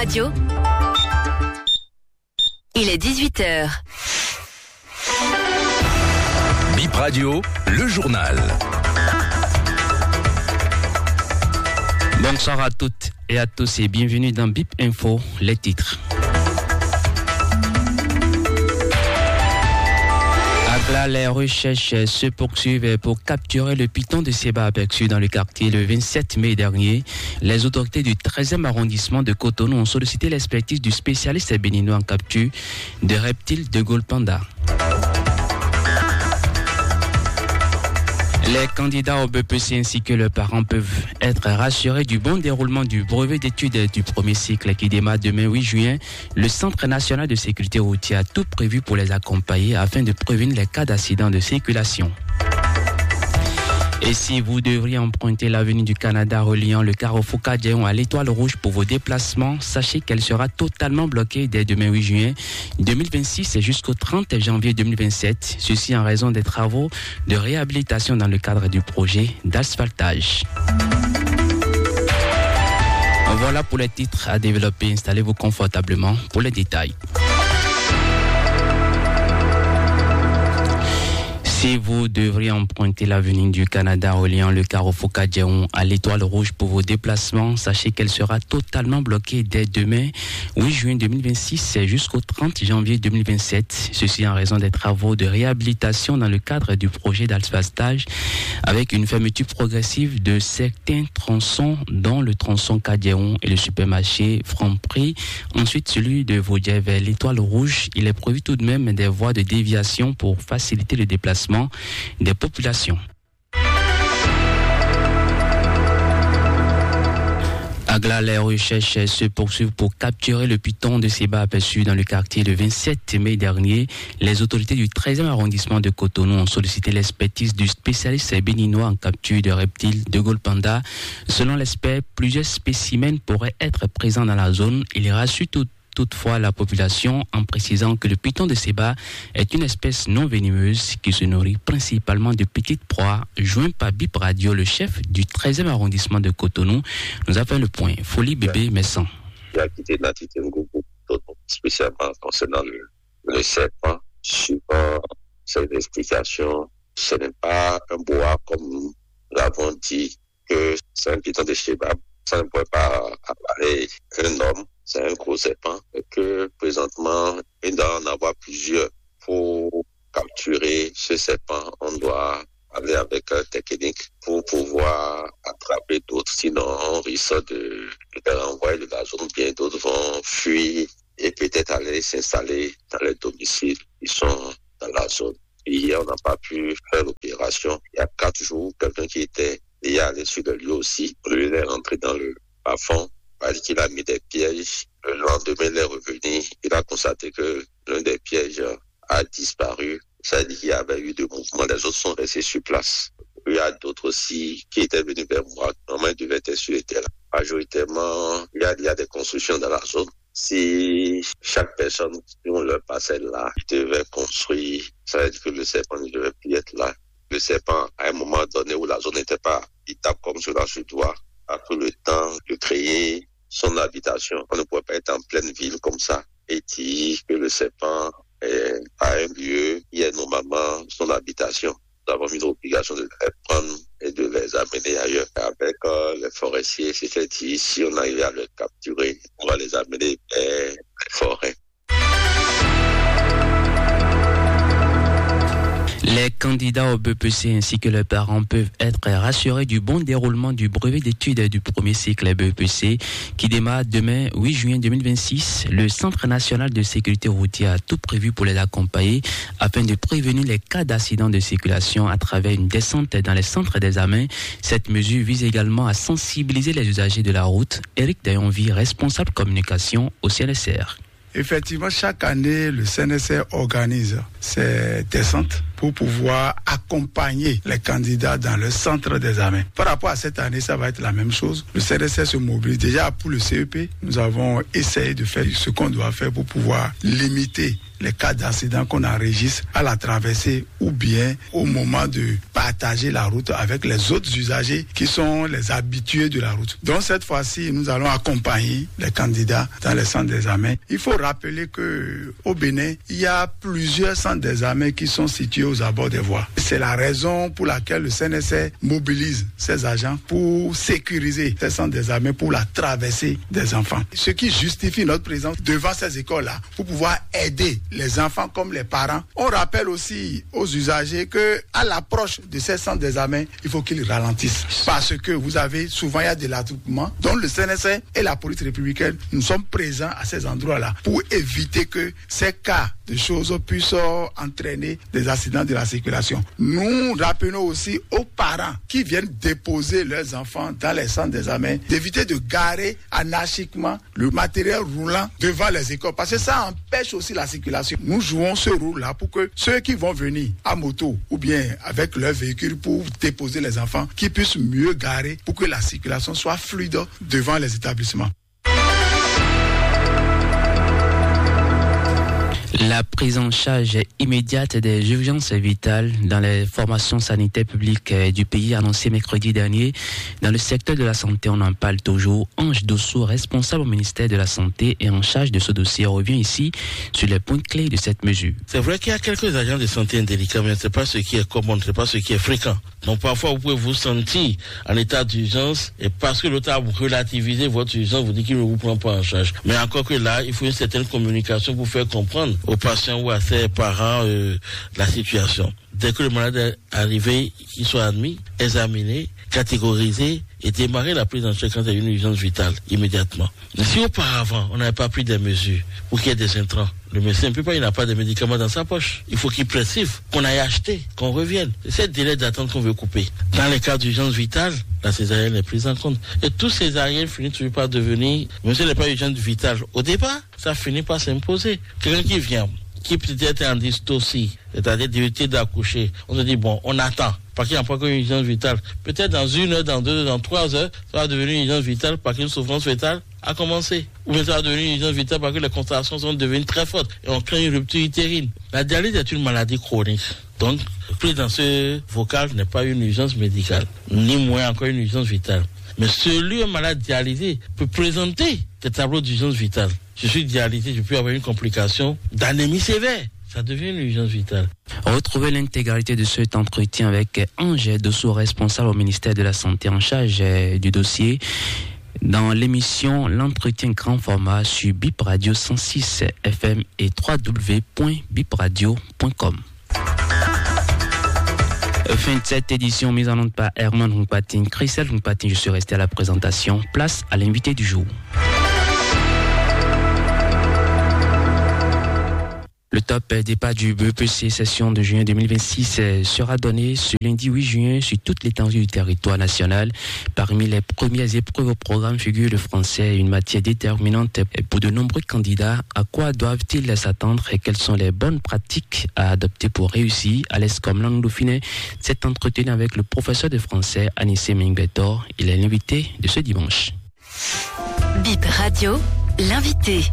Radio. Il est 18h. BIP Radio, le journal. Bonsoir à toutes et à tous et bienvenue dans BIP Info, les titres. Là, les recherches se poursuivent pour capturer le python de Seba aperçu dans le quartier le 27 mai dernier. Les autorités du 13e arrondissement de Cotonou ont sollicité l'expertise du spécialiste béninois en capture de reptiles de Golpanda. Les candidats au BPC ainsi que leurs parents peuvent être rassurés du bon déroulement du brevet d'études du premier cycle qui démarre demain 8 juin. Le Centre national de sécurité routière a tout prévu pour les accompagner afin de prévenir les cas d'accident de circulation. Et si vous devriez emprunter l'avenue du Canada reliant le carrefour Kadiaon à l'Étoile Rouge pour vos déplacements, sachez qu'elle sera totalement bloquée dès demain 8 juin 2026 jusqu'au 30 janvier 2027. Ceci en raison des travaux de réhabilitation dans le cadre du projet d'asphaltage. Voilà pour les titres à développer. Installez-vous confortablement pour les détails. Si vous devriez emprunter l'avenue du Canada reliant le carrefour Kadiaon à l'Étoile Rouge pour vos déplacements, sachez qu'elle sera totalement bloquée dès demain, 8 juin 2026 jusqu'au 30 janvier 2027. Ceci en raison des travaux de réhabilitation dans le cadre du projet d'asphaltage avec une fermeture progressive de certains tronçons, dont le tronçon Kadiaon et le supermarché Franprix. Ensuite, celui de Vaudier vers l'Étoile Rouge. Il est prévu tout de même des voies de déviation pour faciliter le déplacement des populations. Agla, les recherches se poursuivent pour capturer le python de Seba aperçu dans le quartier le 27 mai dernier. Les autorités du 13e arrondissement de Cotonou ont sollicité l'expertise du spécialiste béninois en capture de reptiles de Golpanda. Selon l'expert, plusieurs spécimens pourraient être présents dans la zone. Il rassure toutefois la population en précisant que le python de Seba est une espèce non venimeuse qui se nourrit principalement de petites proies. Joint par BIP Radio, le chef du 13e arrondissement de Cotonou nous a fait le point. Folie bébé Messan. Il a quitté Natité Ngoubou, spécialement concernant le serpent. Suivant cette investigation, ce n'est pas un boa comme nous l'avons dit, que c'est un python de Seba. Ça ne pourrait pas apparaître un homme. C'est un gros serpent et que présentement, il doit en avoir plusieurs. Pour capturer ce serpent, on doit aller avec une technique pour pouvoir attraper d'autres. Sinon, on risque de les renvoyer de la zone. Bien d'autres vont fuir et peut-être aller s'installer dans les domiciles qui sont dans la zone. Hier, on n'a pas pu faire l'opération. Il y a 4 jours, quelqu'un qui était allé sur le lieu aussi. Lui, il est rentré dans le bas-fond. Il a mis des pièges. Le lendemain, il est revenu. Il a constaté que l'un des pièges a disparu. Ça veut dire qu'il y avait eu de mouvements. Les autres sont restés sur place. Il y a d'autres aussi qui étaient venus vers moi. Normalement, ils devaient être sur les terrains. Majoritairement, il y a des constructions dans la zone. Si chaque personne, si on leur passait là, ils devaient construire. Ça veut dire que le serpent ne devait plus être là. Le serpent, à un moment donné où la zone n'était pas habitable comme cela se doit, a pris le temps de créer son habitation. On ne pouvait pas être en pleine ville comme ça et dire que le serpent est à un lieu qui est normalement son habitation. Nous avons mis l'obligation de les prendre et de les amener ailleurs. Avec les forestiers, c'était dit, si on arrivait à les capturer, on va les amener vers les forêts. Les candidats au BPC ainsi que leurs parents peuvent être rassurés du bon déroulement du brevet d'études du premier cycle BPC qui démarre demain 8 juin 2026. Le Centre national de sécurité routière a tout prévu pour les accompagner afin de prévenir les cas d'accident de circulation à travers une descente dans les centres d'examen. Cette mesure vise également à sensibiliser les usagers de la route. Éric Dayonvi, responsable communication au CNSR. Effectivement, chaque année, le CNSR organise ces descentes pour pouvoir accompagner les candidats dans le centre d'examen. Par rapport à cette année, ça va être la même chose. Le CNSS se mobilise. Déjà pour le CEP, nous avons essayé de faire ce qu'on doit faire pour pouvoir limiter les cas d'accident qu'on enregistre à la traversée ou bien au moment de partager la route avec les autres usagers qui sont les habitués de la route. Donc cette fois-ci, nous allons accompagner les candidats dans les centres d'examen. Il faut rappeler que au Bénin, il y a plusieurs centres d'examen qui sont situés aux abords des voies. C'est la raison pour laquelle le CNSS mobilise ses agents pour sécuriser ces centres d'examen pour la traversée des enfants. Ce qui justifie notre présence devant ces écoles-là pour pouvoir aider les enfants comme les parents. On rappelle aussi aux usagers que à l'approche de ces centres d'examen, il faut qu'ils ralentissent. Parce que vous avez souvent, il y a de l'attroupement. Donc le CNSS et la police républicaine, nous sommes présents à ces endroits-là pour éviter que ces cas de choses puissent entraîner des accidents de la circulation. Nous rappelons aussi aux parents qui viennent déposer leurs enfants dans les centres d'examen d'éviter de garer anarchiquement le matériel roulant devant les écoles parce que ça empêche aussi la circulation. Nous jouons ce rôle-là pour que ceux qui vont venir à moto ou bien avec leur véhicule pour déposer les enfants, qu'ils puissent mieux garer pour que la circulation soit fluide devant les établissements. La prise en charge immédiate des urgences vitales dans les formations sanitaires publiques du pays annoncée mercredi dernier. Dans le secteur de la santé, on en parle toujours. Ange Dosso, responsable au ministère de la Santé et en charge de ce dossier, revient ici sur les points clés de cette mesure. C'est vrai qu'il y a quelques agents de santé indélicats, mais ce n'est pas ce qui est commun, ce n'est pas ce qui est fréquent. Donc parfois, vous pouvez vous sentir en état d'urgence et parce que l'autre a relativisé votre urgence, vous dit qu'il ne vous prend pas en charge. Mais encore que là, il faut une certaine communication pour faire comprendre aux patients ou à ses parents la situation. Dès que le malade est arrivé, qu'il soit admis, examiné, catégorisé et démarrer la prise en charge quand il y a une urgence vitale immédiatement. Mais si auparavant, on n'avait pas pris des mesures pour qu'il y ait des intrants, le médecin ne peut pas, il n'a pas de médicaments dans sa poche. Il faut qu'il prescrive, qu'on aille acheter, qu'on revienne. C'est ce délai d'attente qu'on veut couper. Dans les cas d'urgence vitale, la césarienne est prise en compte. Et tout césarienne finit toujours par devenir, même si elle n'est pas urgence vitale. Au départ, ça finit par s'imposer. Quelqu'un qui vient, qui peut-être est en dystocie, c'est-à-dire d'éviter d'accoucher, on se dit, bon, on attend. Parce qu'il n'y a pas qu'une urgence vitale. Peut-être dans 1 heure, dans 2 heures, dans 3 heures, ça va devenir une urgence vitale parce qu'une souffrance fétale a commencé. Ou bien ça va devenir une urgence vitale parce que les contractions sont devenues très fortes et on crée une rupture utérine. La dialyse est une maladie chronique. Donc, prise dans ce vocal n'est pas une urgence médicale, ni moins encore une urgence vitale. Mais celui, un malade dialysé, peut présenter des tableaux d'urgence vitale. Je suis dialysé, je peux avoir une complication d'anémie sévère. Ça devient une urgence vitale. Retrouvez l'intégralité de cet entretien avec Ange Dosso, responsable au ministère de la Santé en charge du dossier, dans l'émission L'entretien grand format sur BIP Radio 106 FM et www.bipradio.com. Fin de cette édition mise en onde par Herman Hunkpatin, Christelle Hunkpatin, je suis resté à la présentation. Place à l'invité du jour. Le top départ du BEPC session de juin 2026 sera donné ce lundi 8 juin sur toute l'étendue du territoire national. Parmi les premières épreuves au programme figure le français, une matière déterminante pour de nombreux candidats. À quoi doivent-ils s'attendre et quelles sont les bonnes pratiques à adopter pour réussir? À l'aise comme langue dauphinée, s'est entretenu avec le professeur de français Anissé Meng Betor. Il est l'invité de ce dimanche. BIP Radio, l'invité.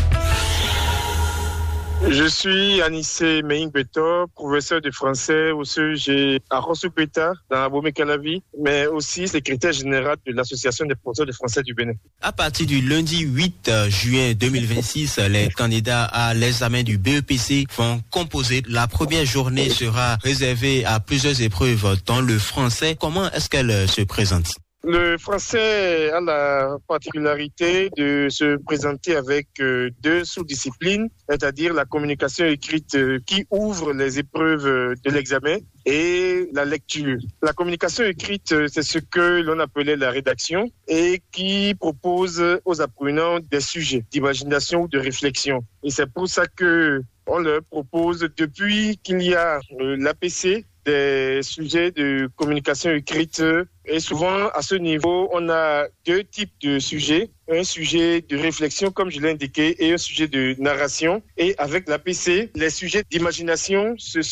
Je suis Anissé Meng Betor, professeur de français au CEG à Rossoukweta, dans Abomey-Calavi, mais aussi secrétaire général de l'Association des professeurs de français du Bénin. À partir du lundi 8 juin 2026, les candidats à l'examen du BEPC vont composer. La première journée sera réservée à plusieurs épreuves, dont le français. Comment est-ce qu'elle se présente ? Le français a la particularité de se présenter avec 2 sous-disciplines, c'est-à-dire la communication écrite qui ouvre les épreuves de l'examen et la lecture. La communication écrite, c'est ce que l'on appelait la rédaction et qui propose aux apprenants des sujets d'imagination ou de réflexion. Et c'est pour ça que on leur propose, depuis qu'il y a l'APC, des sujets de communication écrite. Et souvent, à ce niveau, on a 2 types de sujets. Un sujet de réflexion, comme je l'ai indiqué, et un sujet de narration. Et avec l'APC, les sujets d'imagination, ce sont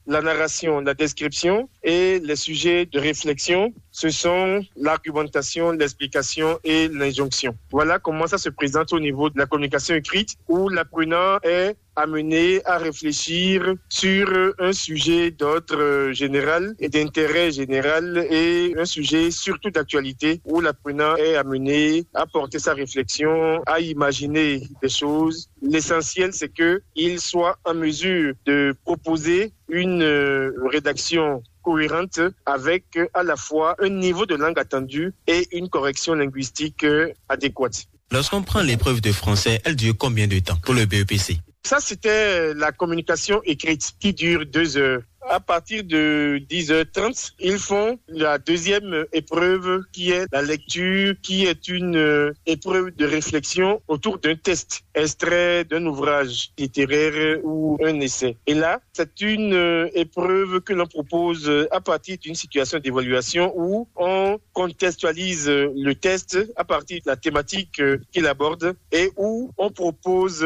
la narration, la description, et les sujets de réflexion, ce sont l'argumentation, l'explication et l'injonction. Voilà comment ça se présente au niveau de la communication écrite, où l'apprenant est amené à réfléchir sur un sujet d'ordre général et d'intérêt général et un sujet surtout d'actualité, où l'apprenant est amené à porter sa réflexion, à imaginer des choses. L'essentiel, c'est qu'il soit en mesure de proposer une rédaction cohérente avec à la fois un niveau de langue attendu et une correction linguistique adéquate. Lorsqu'on prend l'épreuve de français, elle dure combien de temps pour le BEPC? Ça, c'était la communication écrite qui dure 2 heures. À partir de 10h30, ils font la deuxième épreuve qui est la lecture, qui est une épreuve de réflexion autour d'un test, extrait d'un ouvrage littéraire ou un essai. Et là, c'est une épreuve que l'on propose à partir d'une situation d'évaluation où on contextualise le test à partir de la thématique qu'il aborde et où on propose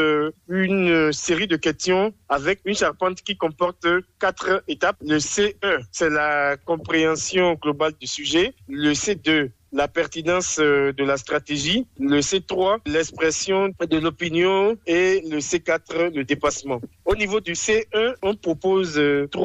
une série de questions avec une charpente qui comporte 4 étapes. Le C1, c'est la compréhension globale du sujet. Le C2, la pertinence de la stratégie. Le C3, l'expression de l'opinion. Et le C4, le dépassement. Au niveau du C1, on propose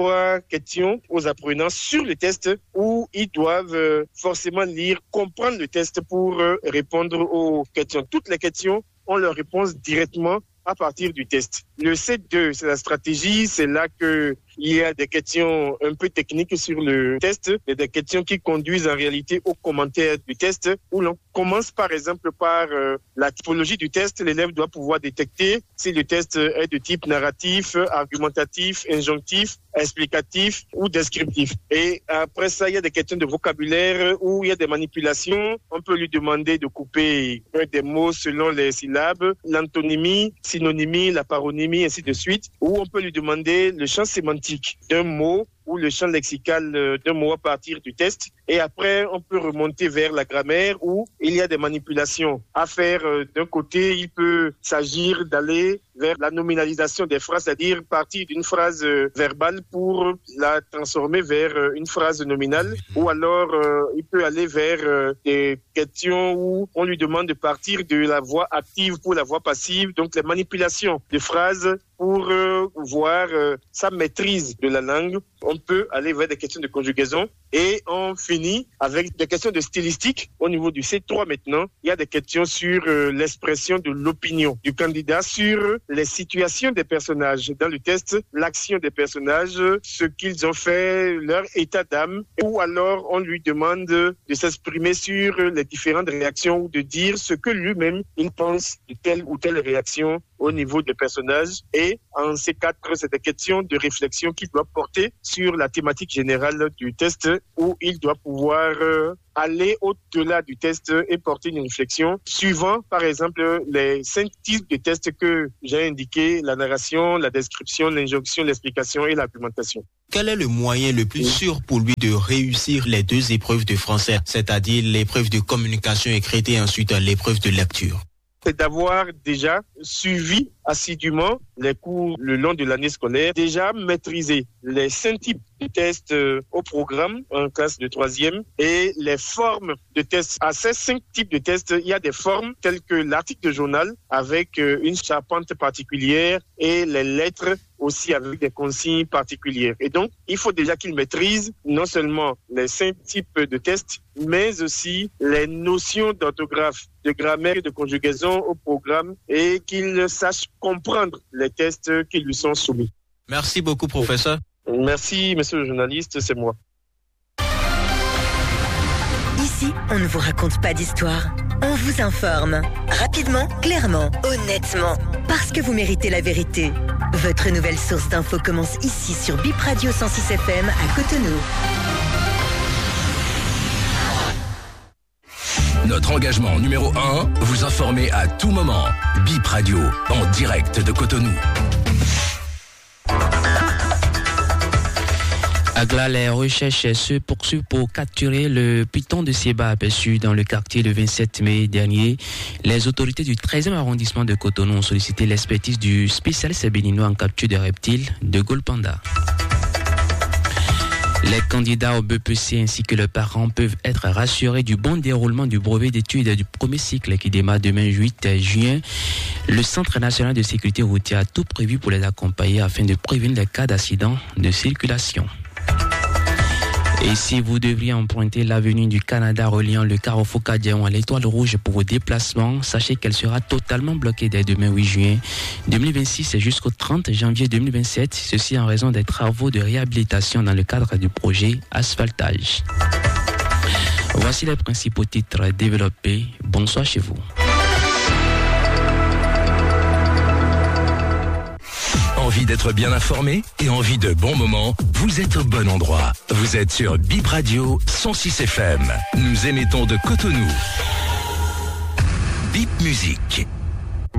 3 questions aux apprenants sur le test où ils doivent forcément lire, comprendre le test pour répondre aux questions. Toutes les questions ont leur réponse directement à partir du test. Le C2, c'est la stratégie. C'est là que il y a des questions un peu techniques sur le test, et des questions qui conduisent en réalité aux commentaires du test, où l'on commence par exemple par la typologie du test. L'élève doit pouvoir détecter si le test est de type narratif, argumentatif, injonctif, explicatif ou descriptif. Et après ça, il y a des questions de vocabulaire où il y a des manipulations. On peut lui demander de couper des mots selon les syllabes, l'antonymie, synonymie, la paronymie, ainsi de suite. Ou on peut lui demander le champ sémantique d'un mot ou le champ lexical d'un mot à partir du test. Et après, on peut remonter vers la grammaire où il y a des manipulations à faire. D'un côté, il peut s'agir d'aller vers la nominalisation des phrases, c'est-à-dire partir d'une phrase verbale pour la transformer vers une phrase nominale. Ou alors, il peut aller vers des questions où on lui demande de partir de la voix active pour la voix passive. Donc, les manipulations de phrases pour voir sa maîtrise de la langue. On peut aller vers des questions de conjugaison et on finit avec des questions de stylistique. Au niveau du C3 maintenant, il y a des questions sur l'expression de l'opinion du candidat sur les situations des personnages dans le test, l'action des personnages, ce qu'ils ont fait, leur état d'âme, ou alors on lui demande de s'exprimer sur les différentes réactions ou de dire ce que lui-même il pense de telle ou telle réaction au niveau des personnages. Et en C4, c'est des questions de réflexion qu'il doit porter sur la thématique générale du test, où il doit pouvoir aller au-delà du test et porter une réflexion suivant, par exemple, les 5 types de tests que j'ai indiqués: la narration, la description, l'injonction, l'explication et l'argumentation. Quel est le moyen le plus sûr pour lui de réussir les 2 épreuves de français, c'est-à-dire l'épreuve de communication écrite et ensuite l'épreuve de lecture? C'est d'avoir déjà suivi assidûment les cours le long de l'année scolaire, déjà maîtrisé les 5 types de tests au programme en classe de 3e et les formes de tests. À ces 5 types de tests, il y a des formes telles que l'article de journal avec une charpente particulière et les lettres aussi avec des consignes particulières. Et donc, il faut déjà qu'il maîtrise non seulement les 5 types de tests, mais aussi les notions d'orthographe, de grammaire et de conjugaison au programme et qu'il sache comprendre les tests qui lui sont soumis. Merci beaucoup, professeur. Merci, monsieur le journaliste, c'est moi. Ici, on ne vous raconte pas d'histoire. On vous informe. Rapidement, clairement, honnêtement. Parce que vous méritez la vérité. Votre nouvelle source d'infos commence ici sur Bip Radio 106 FM à Cotonou. Notre engagement numéro 1, vous informer à tout moment. Bip Radio, en direct de Cotonou. À Gla, les recherches se poursuivent pour capturer le python de Seba aperçu dans le quartier le 27 mai dernier. Les autorités du 13e arrondissement de Cotonou ont sollicité l'expertise du spécialiste béninois en capture de reptiles de Golpanda. Les candidats au BEPC ainsi que leurs parents peuvent être rassurés du bon déroulement du brevet d'études du premier cycle qui démarre demain 8 juin. Le Centre national de sécurité routière a tout prévu pour les accompagner afin de prévenir les cas d'accident de circulation. Et si vous devriez emprunter l'avenue du Canada reliant le carrefour Cadillac à l'Étoile Rouge pour vos déplacements, sachez qu'elle sera totalement bloquée dès demain 8 juin 2026 jusqu'au 30 janvier 2027. Ceci en raison des travaux de réhabilitation dans le cadre du projet asphaltage. Voici les principaux titres développés. Bonsoir chez vous. Envie d'être bien informé et envie de bons moments? Vous êtes au bon endroit. Vous êtes sur Bip Radio 106 FM. Nous émettons de Cotonou. Bip Musique.